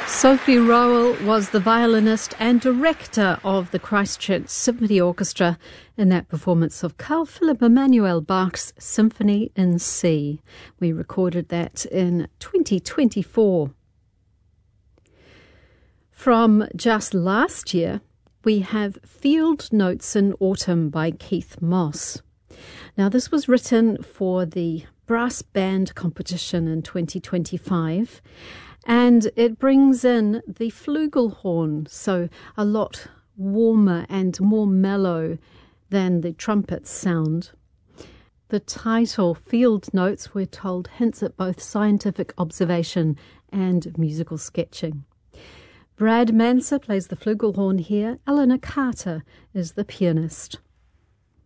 Sophie Rowell was the violinist and director of the Christchurch Symphony Orchestra in that performance of Carl Philipp Emanuel Bach's Symphony in C. We recorded that in 2024. From just last year, we have Field Notes in Autumn by Keith Moss. Now, this was written for the brass band competition in 2025, and it brings in the flugelhorn, so a lot warmer and more mellow than the trumpet sound. The title, Field Notes, we're told, hints at both scientific observation and musical sketching. Brad Manser plays the flugelhorn here. Eleanor Carter is the pianist.